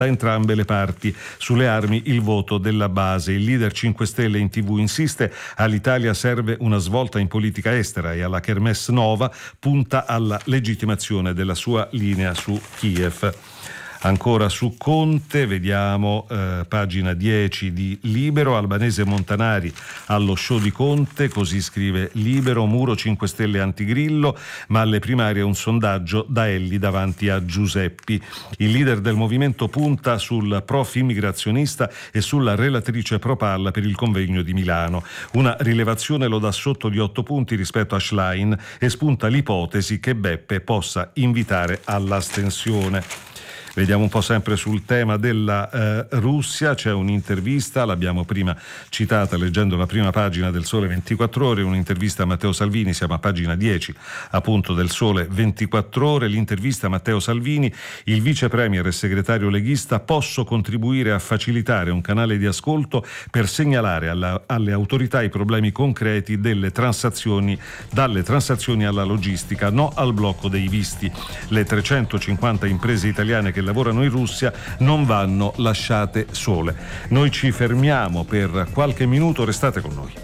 da entrambe le parti. Sulle armi il voto della base. Il leader 5 Stelle in TV insiste: all'Italia serve una svolta in politica estera e alla Kermesse Nova punta alla legittimazione della sua linea su Kiev. Ancora su Conte, vediamo pagina 10 di Libero, Albanese Montanari allo show di Conte, così scrive Libero, Muro 5 Stelle antigrillo, ma alle primarie un sondaggio da Elli davanti a Giuseppi. Il leader del movimento punta sul prof immigrazionista e sulla relatrice pro palla per il convegno di Milano. Una rilevazione lo dà sotto di 8 punti rispetto a Schlein e spunta l'ipotesi che Beppe possa invitare all'astensione. Vediamo un po' sempre sul tema della Russia, c'è un'intervista, l'abbiamo prima citata leggendo la prima pagina del Sole 24 Ore, un'intervista a Matteo Salvini, siamo a pagina 10 appunto del Sole 24 Ore, l'intervista a Matteo Salvini, il vice premier e segretario leghista: posso contribuire a facilitare un canale di ascolto per segnalare alle autorità i problemi concreti dalle transazioni alla logistica, no al blocco dei visti. Le 350 imprese italiane che lavorano in Russia non vanno lasciate sole. Noi ci fermiamo per qualche minuto, restate con noi.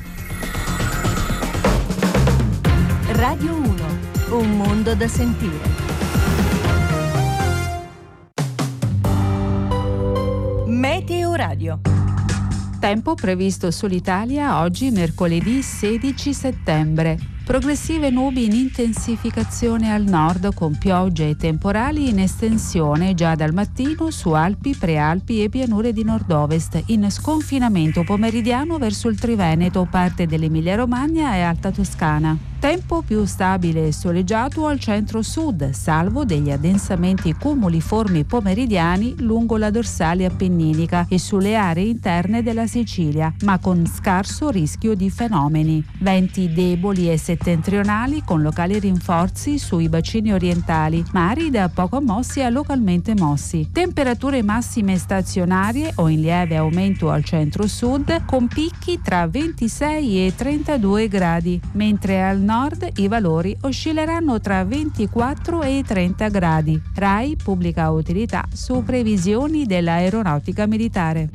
Radio 1, un mondo da sentire. Meteo Radio. Tempo previsto sull'Italia oggi mercoledì 16 settembre. Progressive nubi in intensificazione al nord con piogge e temporali in estensione già dal mattino su Alpi, Prealpi e pianure di nord-ovest, in sconfinamento pomeridiano verso il Triveneto, parte dell'Emilia-Romagna e Alta Toscana. Tempo più stabile e soleggiato al centro-sud, salvo degli addensamenti cumuliformi pomeridiani lungo la dorsale appenninica e sulle aree interne della Sicilia, ma con scarso rischio di fenomeni. Venti deboli e settentrionali con locali rinforzi sui bacini orientali, mari da poco mossi a localmente mossi. Temperature massime stazionarie o in lieve aumento al centro-sud, con picchi tra 26 e 32 gradi, mentre al nord i valori oscilleranno tra 24 e 30 gradi. RAI pubblica utilità su previsioni dell'aeronautica militare.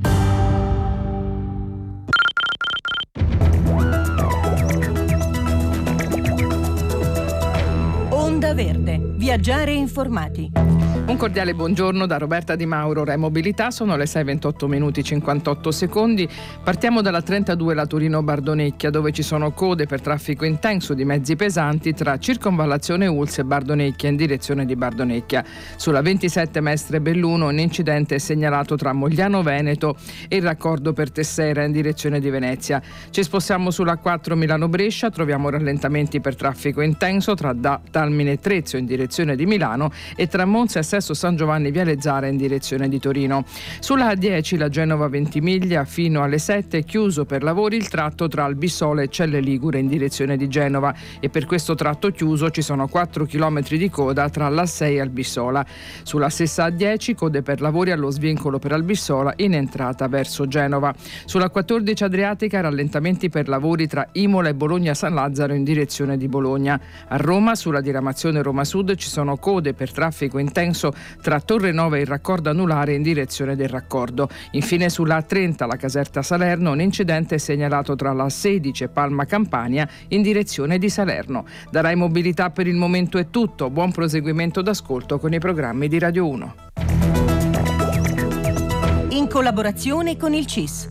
Onda Verde, viaggiare informati. Un cordiale buongiorno da Roberta Di Mauro, Rai Mobilità, sono le 6:28 minuti 58 secondi. Partiamo dalla 32 Laturino-Bardonecchia, dove ci sono code per traffico intenso di mezzi pesanti tra Circonvallazione Ulz e Bardonecchia in direzione di Bardonecchia. Sulla 27 Mestre-Belluno un incidente è segnalato tra Mogliano Veneto e il raccordo per Tessera in direzione di Venezia. Ci spostiamo sulla 4 Milano-Brescia, troviamo rallentamenti per traffico intenso tra Dalmine e Trezzo in direzione di Milano e tra Monza e Sesto San Giovanni Viale Zara in direzione di Torino. Sulla A10 la Genova Ventimiglia fino alle 7 è chiuso per lavori il tratto tra Albissola e Celle Ligure in direzione di Genova e per questo tratto chiuso ci sono 4 km di coda tra l'A6 e Albissola. Sulla stessa A10 code per lavori allo svincolo per Albissola in entrata verso Genova. Sulla 14 Adriatica rallentamenti per lavori tra Imola e Bologna San Lazzaro in direzione di Bologna. A Roma sulla diramazione Roma Sud ci sono code per traffico intenso tra Torre Nova e il raccordo anulare in direzione del raccordo. Infine sulla A30 la Caserta Salerno un incidente è segnalato tra la 16 e Palma Campania in direzione di Salerno. Da Rai Mobilità per il momento è tutto, buon proseguimento d'ascolto con i programmi di Radio 1. In collaborazione con il CIS.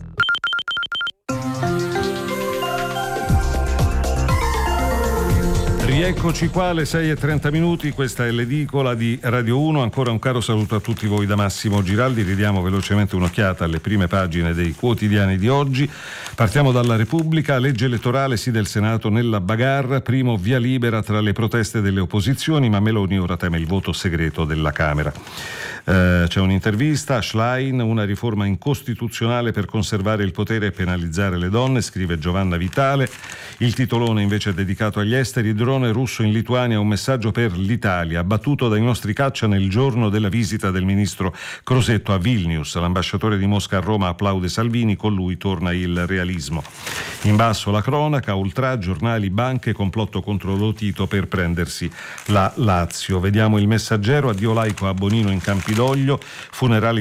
Rieccoci qua alle 6:30 minuti, questa è l'edicola di Radio 1, ancora un caro saluto a tutti voi da Massimo Giraldi, ridiamo velocemente un'occhiata alle prime pagine dei quotidiani di oggi. Partiamo dalla Repubblica, legge elettorale sì del Senato nella bagarre, primo via libera tra le proteste delle opposizioni, ma Meloni ora teme il voto segreto della Camera. C'è un'intervista a Schlein, una riforma incostituzionale per conservare il potere e penalizzare le donne, scrive Giovanna Vitale. Il titolone invece è dedicato agli esteri, drone russo in Lituania, un messaggio per l'Italia, abbattuto dai nostri caccia nel giorno della visita del ministro Crosetto a Vilnius. L'ambasciatore di Mosca a Roma applaude Salvini, con lui torna il realismo. In basso la cronaca, ultra, giornali, banche, complotto contro Lotito per prendersi la Lazio. Vediamo il Messaggero, addio laico a Bonino in Campidoglio, funerali